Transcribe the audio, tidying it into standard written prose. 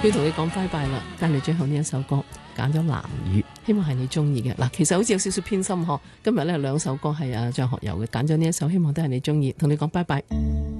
要同你講拜拜啦，但係最後呢一首歌揀咗藍雨，希望係你中意嘅。嗱，其實好似有少少偏心嗬，今日呢兩首歌係張學友嘅，揀咗呢一首，希望都係你中意，同你講拜拜。